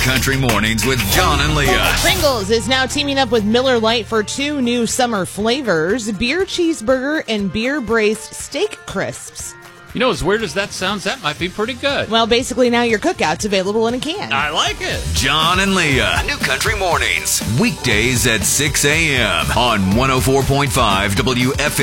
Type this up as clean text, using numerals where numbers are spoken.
Country Mornings with John and Leah. Pringles is now teaming up with Miller Lite for 2 new summer flavors, beer cheeseburger and beer braised steak crisps. You know, as weird as that sounds, that might be pretty good. Well, basically now your cookout's available in a can. I like it. John and Leah, New Country Mornings, weekdays at 6 a.m. on 104.5 WFM.